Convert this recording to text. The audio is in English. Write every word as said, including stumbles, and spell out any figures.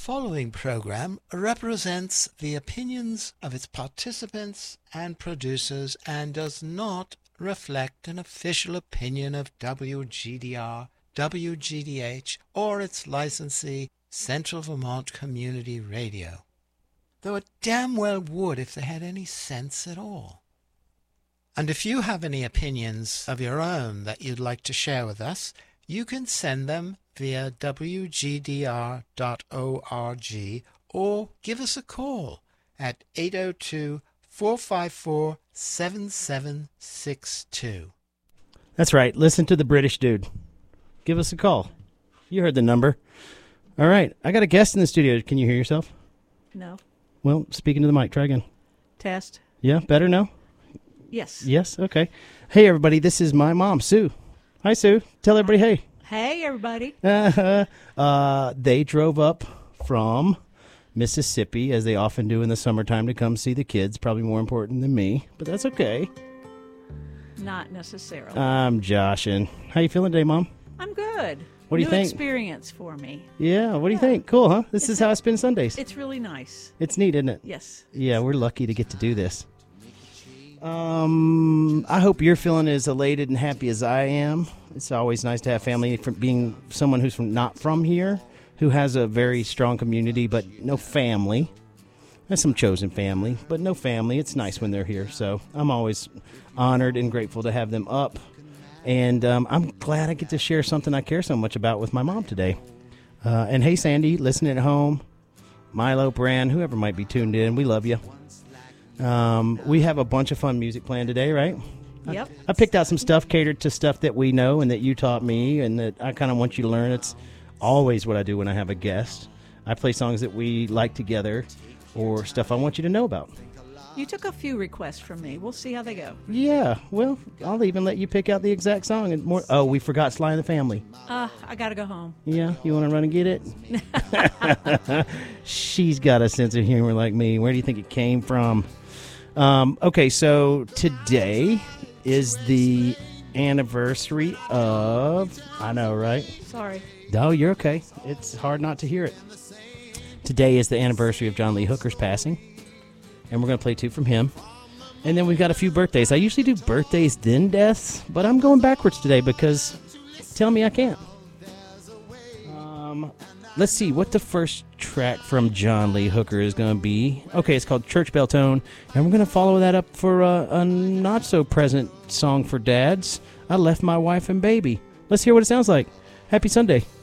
following program represents the opinions of its participants and producers and does not reflect an official opinion of W G D R, W G D H, or its licensee, Central Vermont Community Radio. Though it damn well would if they had any sense at all. And if you have any opinions of your own that you'd like to share with us, you can send them via w g d r dot org or give us a call at eight oh two, four five four, seven seven six two. That's right. Listen to the British dude. Give us a call. You heard the number. All right. I got a guest in the studio. Can you hear yourself? No. Well, speaking to the mic. Try again. Test. Yeah? Better now? Yes. Yes? Okay. Hey, everybody. This is my mom, Sue. Hi, Sue. Tell everybody hey. Hey, everybody. uh, they drove up from Mississippi, as they often do in the summertime, to come see the kids. Probably more important than me, but that's okay. Not necessarily. I'm joshing. How you feeling today, Mom? I'm good. What do you New think? experience for me. Yeah, what do you Yeah. think? Cool, huh? This It's is a- how I spend Sundays. It's really nice. It's neat, isn't it? Yes. Yeah, we're lucky to get to do this. Um, I hope you're feeling as elated and happy as I am. It's always nice to have family, from being someone who's from, not from here, who has a very strong community, but no family. There's some chosen family, but no family. It's nice when they're here, so I'm always honored and grateful to have them up. And um, I'm glad I get to share something I care so much about with my mom today. Uh, and hey, Sandy, listening at home, Milo, Bran, whoever might be tuned in, we love you. Um, we have a bunch of fun music planned today, right? Yep. I, I picked out some stuff catered to stuff that we know and that you taught me and that I kind of want you to learn. It's always what I do when I have a guest. I play songs that we like together or stuff I want you to know about. You took a few requests from me. We'll see how they go. Yeah, well, I'll even let you pick out the exact song. And more. Oh, we forgot Sly and the Family. Uh, I got to go home. Yeah, you want to run and get it? She's got a sense of humor like me. Where do you think it came from? Um, okay, so today is the anniversary of... I know, right? Sorry. No, you're okay. It's hard not to hear it. Today is the anniversary of John Lee Hooker's passing, and we're going to play two from him. And then we've got a few birthdays. I usually do birthdays, then deaths, but I'm going backwards today because tell me I can't. Um, let's see what the first track from John Lee Hooker is going to be. Okay, it's called Church Bell Tone, and we're going to follow that up for a, a not-so-present song for dads, I Left My Wife and Baby. Let's hear what it sounds like. Happy Sunday.